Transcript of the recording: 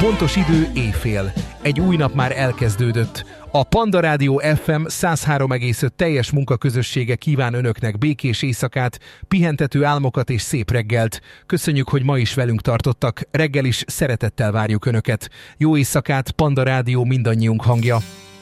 pontos idő éjfél. Egy új nap már elkezdődött. A Panda Rádió FM 103,5 teljes munkaközössége kíván önöknek békés éjszakát, pihentető álmokat és szép reggelt. Köszönjük, hogy ma is velünk tartottak. Reggel is szeretettel várjuk önöket. Jó éjszakát, Panda Rádió mindannyiunk hangja.